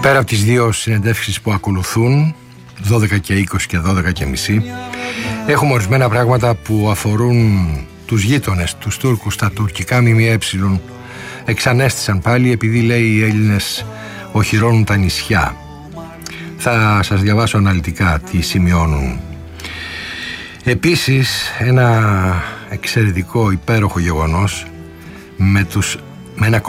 Πέρα από τις δύο συνεντεύξεις που ακολουθούν, 12 και 20 και 12 και μισή, έχουμε ορισμένα πράγματα που αφορούν τους γείτονες, τους Τούρκους. Τα τουρκικά ΜΜΕ εξανέστησαν πάλι, επειδή, λέει, οι Έλληνες οχυρώνουν τα νησιά. Θα σας διαβάσω αναλυτικά τι σημειώνουν. Επίσης, ένα εξαιρετικό, υπέροχο γεγονός με ένα